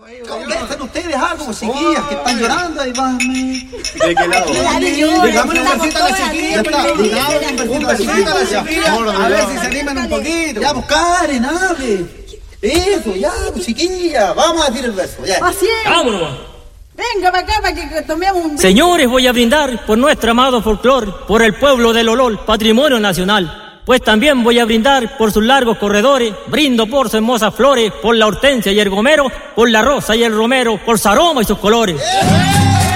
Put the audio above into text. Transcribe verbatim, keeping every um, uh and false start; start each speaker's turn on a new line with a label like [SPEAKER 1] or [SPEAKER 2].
[SPEAKER 1] Conversen ustedes algo, chiquillas, que están llorando y bájame.
[SPEAKER 2] ¿De qué lado?
[SPEAKER 1] Dígame un versito a la chiquilla. Ya está, dígame un versito a la chiquilla. A ver si se animan un poquito. Ya, pues Karen, hable. Eso, ya, pues chiquilla. Vamos a decir el verso, ya.
[SPEAKER 3] Así es.
[SPEAKER 4] ¡Vámonos!
[SPEAKER 3] Venga para acá para que tomemos un...
[SPEAKER 4] Señores, voy a brindar por nuestro amado folclor, por el pueblo del Olol, patrimonio nacional. Pues también voy a brindar por sus largos corredores, brindo por sus hermosas flores, por la hortensia y el gomero, por la rosa y el romero, por su aroma y sus colores.